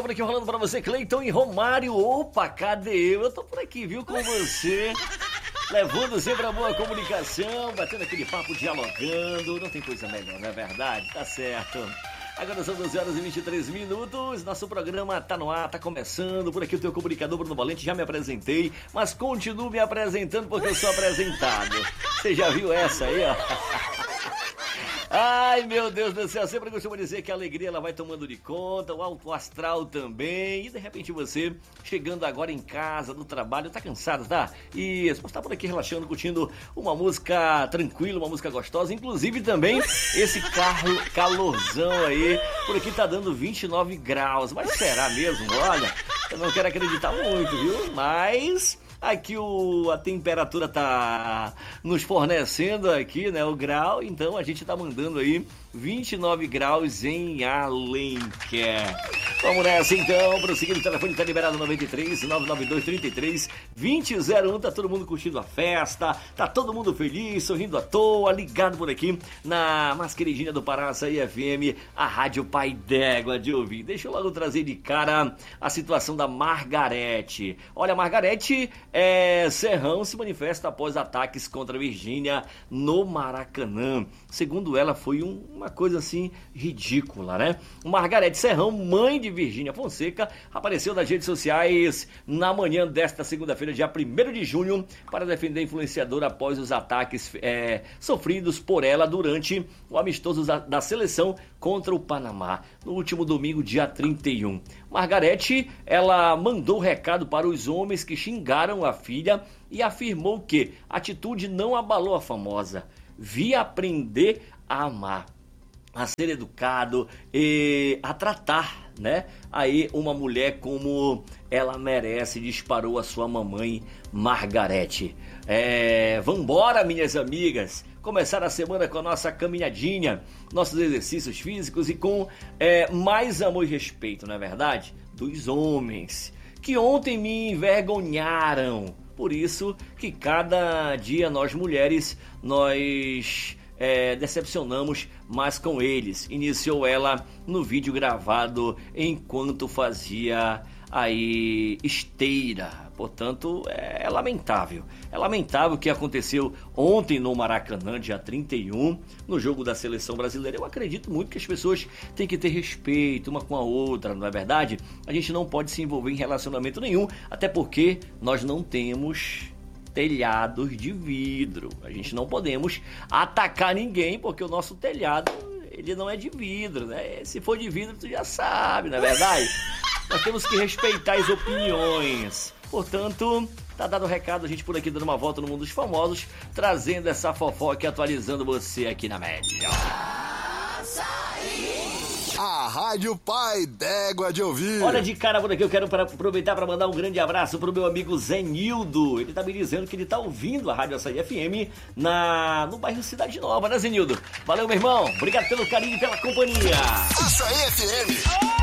por aqui rolando pra você, Cleiton e Romário. Opa, cadê eu? Eu tô por aqui, viu, com você. Levando sempre a boa comunicação, batendo aquele papo, dialogando. Não tem coisa melhor, não é verdade? Tá certo. Agora são 12 horas e 23 minutos. Nosso programa tá no ar, tá começando. Por aqui o teu comunicador Bruno Valente, já me apresentei, mas continuo me apresentando porque eu sou apresentado. Você já viu essa aí, ó? Ai, meu Deus do céu, sempre costumo dizer que a alegria ela vai tomando de conta, o alto astral também, e de repente você, chegando agora em casa, do trabalho, tá cansado, tá? Isso, mas tá por aqui relaxando, curtindo uma música tranquila, uma música gostosa, inclusive também esse calorzão aí, por aqui tá dando 29 graus, mas será mesmo? Olha, eu não quero acreditar muito, viu? Mas... aqui a temperatura tá nos fornecendo aqui, né, o grau, então a gente tá mandando aí 29 graus em Alenquer. Vamos nessa então, prosseguindo, o telefone tá liberado 93 992 33 2001, tá todo mundo curtindo a festa, tá todo mundo feliz, sorrindo à toa, ligado por aqui na mais queridinha do Pará, Açaí FM, a Rádio Pai d'Égua de ouvir. Deixa eu logo trazer de cara a situação da Margarete. Olha, a Margarete Serrão se manifesta após ataques contra Virgínia no Maracanã. Segundo ela, foi uma coisa assim ridícula, né? Margarete Serrão, mãe de Virgínia Fonseca, apareceu nas redes sociais na manhã desta segunda-feira, dia 1º de junho, para defender a influenciadora após os ataques sofridos por ela durante o amistoso da seleção contra o Panamá, no último domingo, dia 31. Margarete, ela mandou recado para os homens que xingaram a filha e afirmou que a atitude não abalou a famosa. Vi aprender a amar, a ser educado e a tratar, né? Aí uma mulher como ela merece, disparou a sua mamãe Margarete. Vambora, minhas amigas, começar a semana com a nossa caminhadinha, nossos exercícios físicos e com mais amor e respeito, não é verdade? Dos homens, que ontem me envergonharam. Por isso que cada dia nós mulheres, nós decepcionamos mais com eles. Iniciou ela no vídeo gravado enquanto fazia aí esteira. Portanto, é lamentável. É lamentável o que aconteceu ontem no Maracanã, dia 31, no jogo da seleção brasileira. Eu acredito muito que as pessoas têm que ter respeito uma com a outra, não é verdade? A gente não pode se envolver em relacionamento nenhum, até porque nós não temos telhados de vidro. A gente não podemos atacar ninguém, porque o nosso telhado, ele não é de vidro, né? Se for de vidro, tu já sabe, não é verdade? Nós temos que respeitar as opiniões. Portanto, tá dado o recado, a gente por aqui dando uma volta no mundo dos famosos, trazendo essa fofoca e atualizando você aqui na média. A Rádio Pai d'Égua de ouvir. Olha, de cara por aqui, eu quero aproveitar para mandar um grande abraço pro meu amigo Zenildo. Ele tá me dizendo que ele tá ouvindo a Rádio Açaí FM no bairro Cidade Nova, né, Zenildo? Valeu, meu irmão. Obrigado pelo carinho e pela companhia. Açaí FM.